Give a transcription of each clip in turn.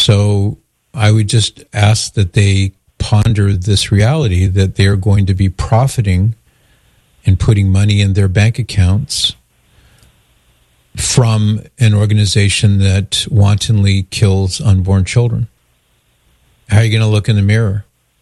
So I would just ask that they ponder this reality that they are going to be profiting and putting money in their bank accounts from an organization that wantonly kills unborn children. How are you going to look in the mirror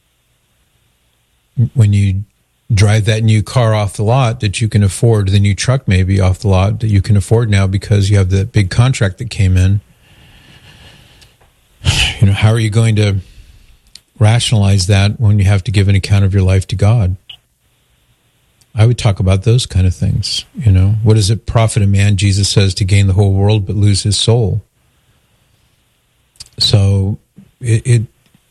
when you drive that new car off the lot that you can afford, the new truck maybe off the lot that you can afford now because you have the big contract that came in? You know, how are you going to rationalize that when you have to give an account of your life to God? I would talk about those kind of things. You know, what does it profit a man, Jesus says, to gain the whole world but lose his soul? So it's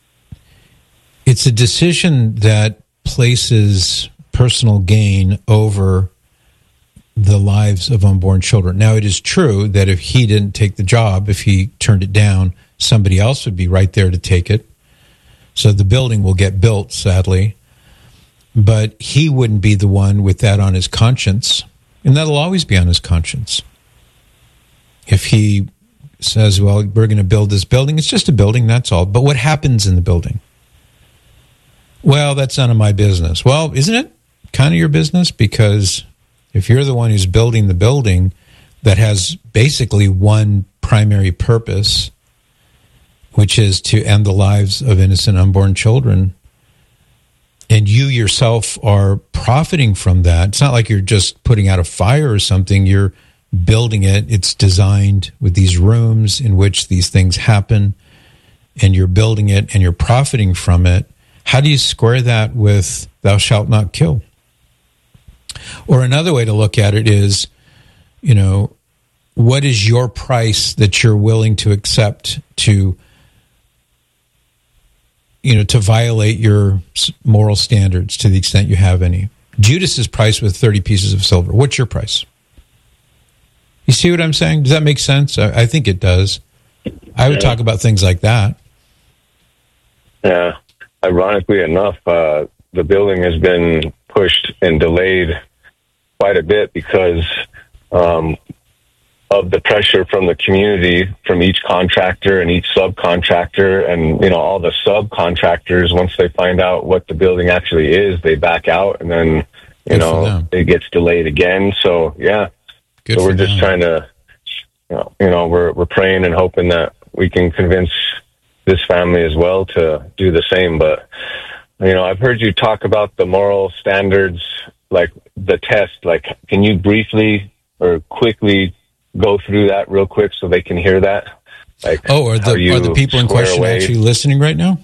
a decision that places personal gain over the lives of unborn children. Now, it is true that if he didn't take the job, if he turned it down, somebody else would be right there to take it. So the building will get built, sadly. But he wouldn't be the one with that on his conscience. And that'll always be on his conscience. If he says, well, we're going to build this building, it's just a building, that's all. But what happens in the building? Well, that's none of my business. Well, isn't it kind of your business? Because if you're the one who's building the building that has basically one primary purpose, which is to end the lives of innocent unborn children, and you yourself are profiting from that, it's not like you're just putting out a fire or something. You're building it. It's designed with these rooms in which these things happen, and you're building it and you're profiting from it. How do you square that with thou shalt not kill? Or another way to look at it is, you know, what is your price that you're willing to accept to, you know, to violate your moral standards to the extent you have any? Judas's price was 30 pieces of silver. What's your price? You see what I'm saying? Does that make sense? I think it does. I would talk about things like that. Yeah. Ironically enough, the building has been pushed and delayed quite a bit because of the pressure from the community, from each contractor and each subcontractor, and you know, all the subcontractors. Once they find out what the building actually is, they back out, and then you know it gets delayed again. So yeah, Good so we're for just them. trying to, you know, we're praying and hoping that we can convince this family as well to do the same. But you know, I've heard you talk about the moral standards, like the test. Like, can you briefly or quickly go through that real quick so they can hear that? Like, are the people in question actually listening right now?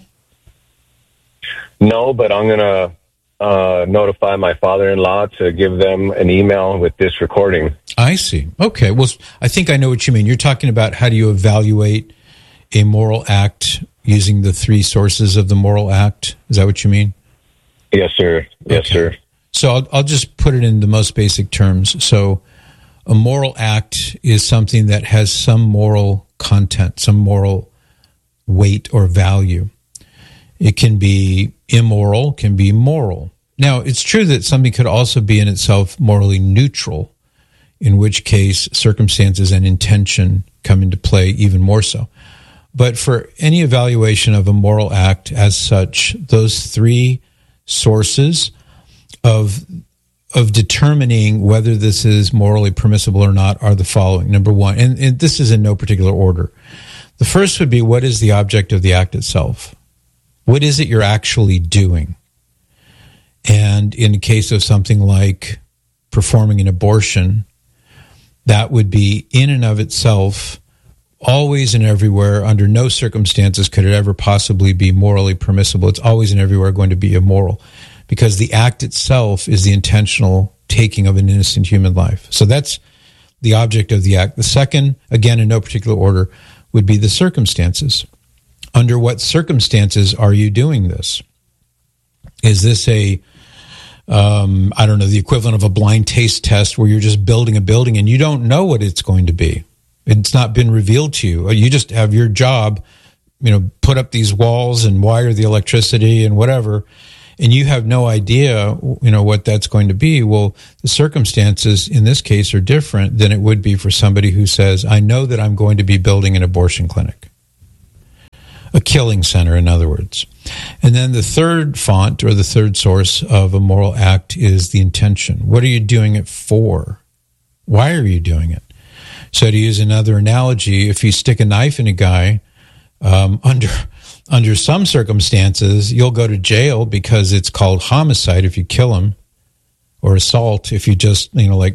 No, but I'm gonna notify my father-in-law to give them an email with this recording. I see. Okay. Well, I think I know what you mean. You're talking about how do you evaluate a moral act using the three sources of the moral act. Is that what you mean? Yes, sir. Yes, sir. So I'll just put it in the most basic terms. So a moral act is something that has some moral content, some moral weight or value. It can be immoral, can be moral. Now, it's true that something could also be in itself morally neutral, in which case circumstances and intention come into play even more so. But for any evaluation of a moral act as such, those three sources of determining whether this is morally permissible or not are the following. Number one, and this is in no particular order. The first would be, what is the object of the act itself? What is it you're actually doing? And in the case of something like performing an abortion, that would be in and of itself, always and everywhere, under no circumstances could it ever possibly be morally permissible. It's always and everywhere going to be immoral, because the act itself is the intentional taking of an innocent human life. So that's the object of the act. The second, again, in no particular order, would be the circumstances. Under what circumstances are you doing this? Is this the equivalent of a blind taste test where you're just building a building and you don't know what it's going to be? It's not been revealed to you. You just have your job, put up these walls and wire the electricity and whatever, and you have no idea, what that's going to be. Well, the circumstances in this case are different than it would be for somebody who says, I know that I'm going to be building an abortion clinic. A killing center, in other words. And then the third font or the third source of a moral act is the intention. What are you doing it for? Why are you doing it? So to use another analogy, if you stick a knife in a guy, under some circumstances, you'll go to jail because it's called homicide if you kill him, or assault if you just,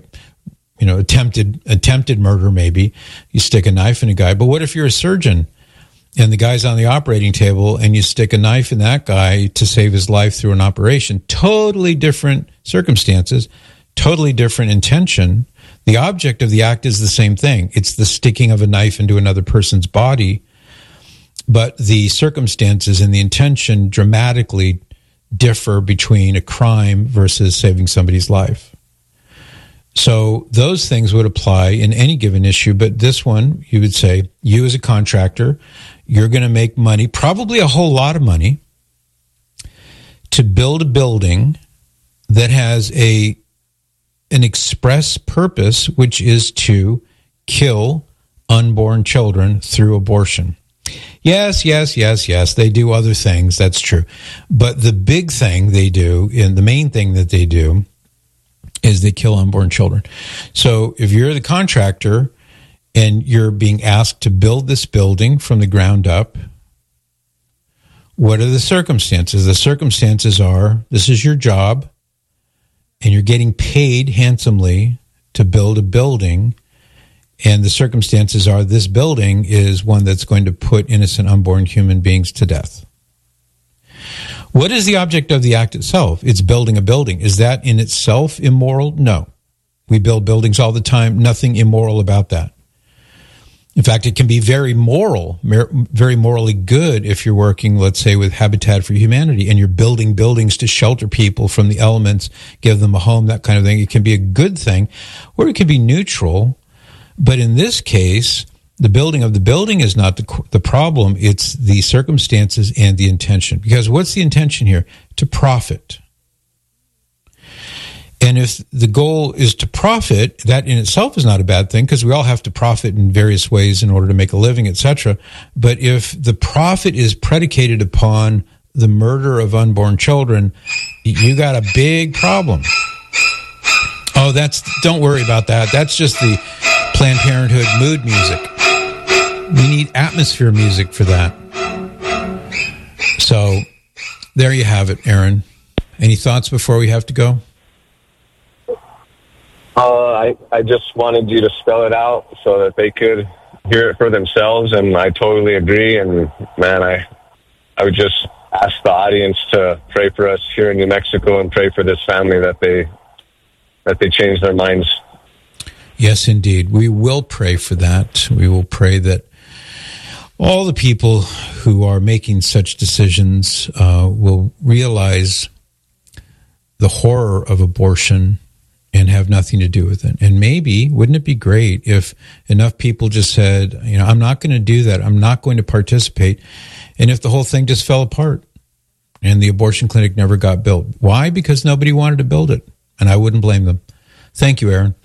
attempted murder maybe. You stick a knife in a guy. But what if you're a surgeon and the guy's on the operating table and you stick a knife in that guy to save his life through an operation? Totally different circumstances, totally different intention. The object of the act is the same thing. It's the sticking of a knife into another person's body, but the circumstances and the intention dramatically differ between a crime versus saving somebody's life. So those things would apply in any given issue, but this one, you would say, you as a contractor, you're going to make money, probably a whole lot of money, to build a building that has an express purpose, which is to kill unborn children through abortion. Yes, they do other things, that's true. But the big thing they do, and the main thing that they do, is they kill unborn children. So if you're the contractor and you're being asked to build this building from the ground up, what are the circumstances? The circumstances are, this is your job, and you're getting paid handsomely to build a building, and the circumstances are this building is one that's going to put innocent unborn human beings to death. What is the object of the act itself? It's building a building. Is that in itself immoral? No. We build buildings all the time. Nothing immoral about that. In fact, it can be very moral, very morally good if you're working, let's say, with Habitat for Humanity and you're building buildings to shelter people from the elements, give them a home, that kind of thing. It can be a good thing, or it can be neutral. But in this case, the building of the building is not the problem. It's the circumstances and the intention. Because what's the intention here? To profit. And if the goal is to profit, that in itself is not a bad thing, because we all have to profit in various ways in order to make a living, etc. But if the profit is predicated upon the murder of unborn children, you got a big problem. Oh, don't worry about that. That's just the Planned Parenthood mood music. We need atmosphere music for that. So there you have it, Aaron. Any thoughts before we have to go? I just wanted you to spell it out so that they could hear it for themselves, and I totally agree. And man, I would just ask the audience to pray for us here in New Mexico and pray for this family that they change their minds. Yes, indeed. We will pray for that. We will pray that all the people who are making such decisions will realize the horror of abortion and have nothing to do with it. And maybe, wouldn't it be great if enough people just said, I'm not going to do that. I'm not going to participate. And if the whole thing just fell apart and the abortion clinic never got built. Why? Because nobody wanted to build it. And I wouldn't blame them. Thank you, Aaron.